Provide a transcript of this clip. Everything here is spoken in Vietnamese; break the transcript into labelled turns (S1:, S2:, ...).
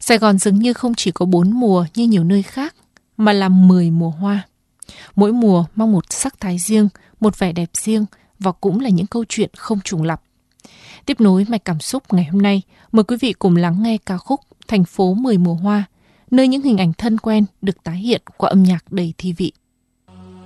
S1: Sài Gòn dường như không chỉ có 4 mùa như nhiều nơi khác, mà là 10 mùa hoa. Mỗi mùa mang một sắc thái riêng, một vẻ đẹp riêng và cũng là những câu chuyện không trùng lặp. Tiếp nối mạch cảm xúc ngày hôm nay, mời quý vị cùng lắng nghe ca khúc Thành phố 10 mùa hoa, nơi những hình ảnh thân quen được tái hiện qua âm nhạc đầy thi vị.